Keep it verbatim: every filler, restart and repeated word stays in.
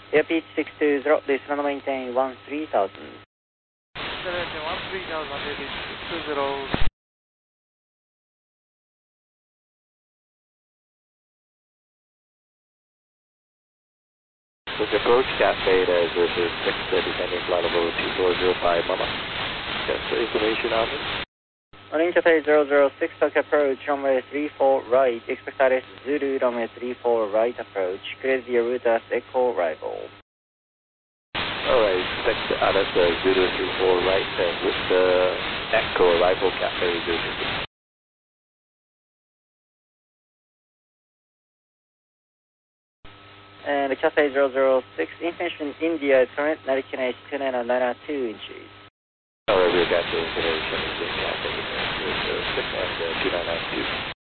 Airpeach six two zero, this runway maintain one three thousand. Maintain one three thousand, Airpeach six two zero. With approach, Cafe zero zero six, descending flight level two four zero five, Mama. Just for information on this. Running Cafe zero zero six, Tokyo approach, runway three four right, expect R S Zulu, runway three four right approach, clear the route as Echo arrival. Alright, expect R S Zulu three four right, and with the Echo arrival, Cafe zero zero six. And the Cafe zero zero six, information India, current Narita H two nine nine two inches. Alright, we got your information, Cafe zero zero six and two nine nine two.